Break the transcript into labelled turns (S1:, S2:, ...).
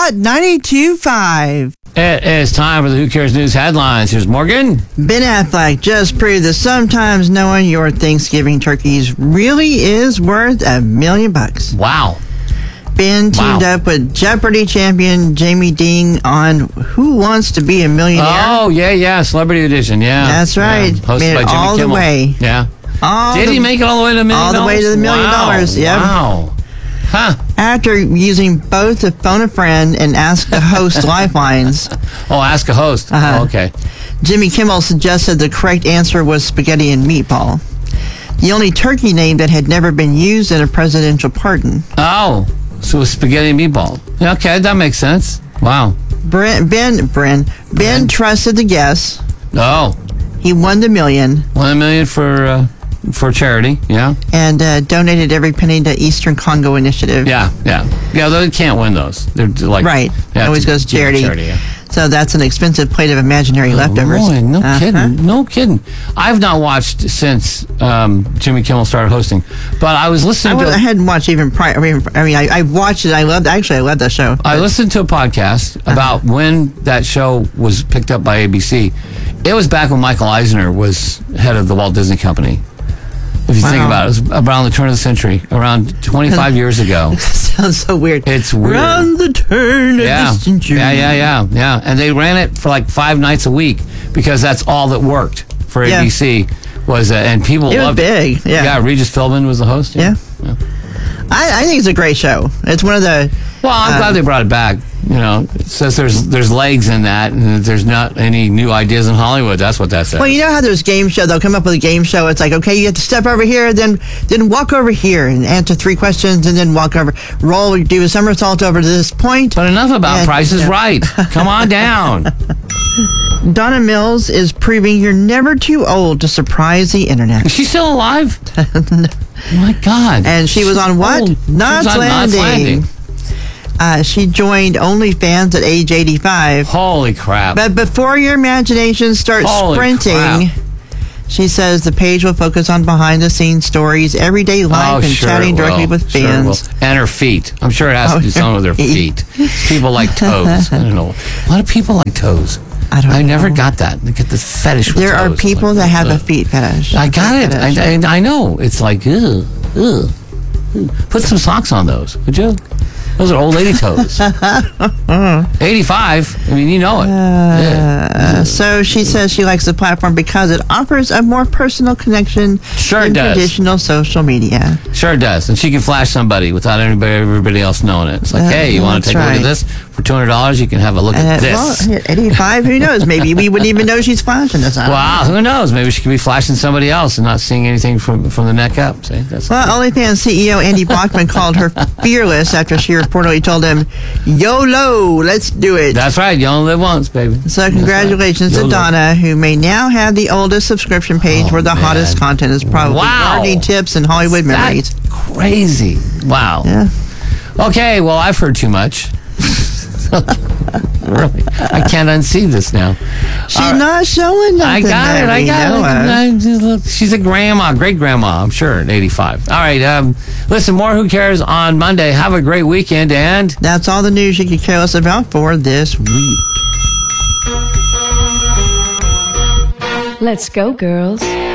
S1: Hot 92.5.
S2: It is time for the Who Cares News headlines. Here's Morgan.
S1: Ben Affleck just proved that sometimes knowing your Thanksgiving turkeys really is worth $1 million.
S2: Wow.
S1: Ben teamed up with Jeopardy champion Jamie Dean on Who Wants to Be a Millionaire.
S2: Oh, yeah. Celebrity Edition, yeah.
S1: That's right.
S2: Yeah. Hosted
S1: Made
S2: by
S1: it
S2: Jimmy
S1: all
S2: Kimmel.
S1: the way.
S2: Yeah. Did he make it all the way to $1 million?
S1: All the way to the $1 million, yep.
S2: Wow. Huh.
S1: After using both the Phone a Friend and Ask a Host lifelines.
S2: Oh, Ask a Host.
S1: Uh-huh.
S2: Oh, okay.
S1: Jimmy Kimmel suggested the correct answer was spaghetti and meatball. The only turkey name that had never been used in a presidential pardon.
S2: Oh, so it's spaghetti and meatball. Yeah, okay, that makes sense. Wow.
S1: Ben trusted the guess.
S2: Oh.
S1: He won the $1 million.
S2: $1 million for charity, yeah.
S1: And donated every penny to Eastern Congo Initiative.
S2: Yeah. They can't win those. They're like
S1: right. It always goes to charity.
S2: Yeah.
S1: So that's an expensive plate of imaginary leftovers.
S2: Boy, no kidding. I've not watched since Jimmy Kimmel started hosting, but I was listening
S1: I hadn't watched even prior. I watched it. I loved that show.
S2: I listened to a podcast about when that show was picked up by ABC. It was back when Michael Eisner was head of the Walt Disney Company. If you think about it, it was around the turn of the century, around 25 years ago.
S1: Sounds so weird.
S2: It's weird.
S1: Around the turn of the century.
S2: Yeah. And they ran it for like 5 nights a week because that's all that worked for ABC. Was and people loved it.
S1: It was big. Yeah.
S2: Regis Philbin was the host.
S1: Yeah. I think it's a great show. It's one of the...
S2: Well, I'm glad they brought it back. You know, it says there's legs in that, and there's not any new ideas in Hollywood. That's what that says.
S1: Well, you know how there's game show. They'll come up with a game show. It's like, okay, you have to step over here, then walk over here and answer 3 questions, and then walk over, do a somersault over to this point.
S2: But enough about Price is Right. Come on down.
S1: Donna Mills is proving you're never too old to surprise the internet.
S2: Is she still alive? No. Oh my God.
S1: And she was on what? Knots Landing. She joined OnlyFans at age 85.
S2: Holy crap.
S1: But before your imagination starts sprinting, she says the page will focus on behind-the-scenes stories, everyday life, and chatting directly with fans.
S2: And her feet. I'm sure it has to do something with her feet. People like toes. I don't know. A lot of people like toes. I never got that. They get this fetish with
S1: there
S2: toes.
S1: There are people that have a feet fetish.
S2: I got it. I know. It's like, ugh. Put some socks on those, would you? Those are old lady toes. 85. I mean, you know it.
S1: So she says she likes the platform because it offers a more personal connection than traditional social media.
S2: Sure it does. And she can flash somebody without everybody else knowing it. It's like, hey, you want to take a look at this? For $200, you can have a look at this.
S1: Well, at 85, who knows? Maybe we wouldn't even know she's flashing this.
S2: Wow, who knows? Maybe she could be flashing somebody else and not seeing anything from the neck up. See?
S1: OnlyFans CEO Andy Bachman called her fearless after she reportedly told him, YOLO, let's do it.
S2: That's right. You only live once, baby.
S1: So congratulations to Donna, who may now have the oldest subscription page where the hottest content is probably gardening tips and Hollywood memories.
S2: Crazy. Wow.
S1: Yeah.
S2: Okay, well, I've heard too much. Really, I can't unsee this now.
S1: She's not showing nothing.
S2: I got it. She's a grandma, great grandma, I'm sure, at 85. All right, listen, more Who Cares on Monday. Have a great weekend, and
S1: that's all the news you could care less about for this week.
S3: Let's go, girls.